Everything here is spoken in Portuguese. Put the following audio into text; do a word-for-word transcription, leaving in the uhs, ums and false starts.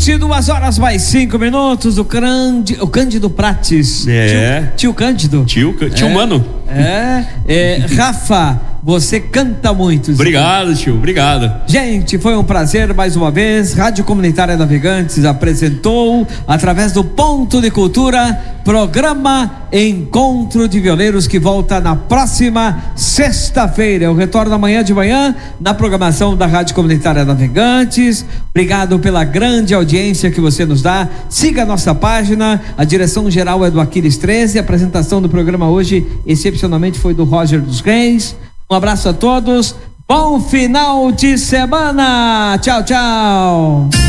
vinte e duas horas mais cinco minutos, o, Crande, o Cândido Prates. É. Tio, tio Cândido. Tio, tio é, Mano. É, é. Rafa, você canta muito. Obrigado, tio, obrigado. Gente, foi um prazer mais uma vez. Rádio Comunitária Navegantes apresentou, através do Ponto de Cultura, programa Encontro de Violeiros, que volta na próxima sexta-feira. Eu retorno amanhã de manhã na programação da Rádio Comunitária Navegantes. Obrigado pela grande audiência que você nos dá. Siga a nossa página. A direção geral é do Aquiles treze. A apresentação do programa hoje, excepcionalmente, foi do Roger dos Reis. Um abraço a todos. Bom final de semana. Tchau, tchau.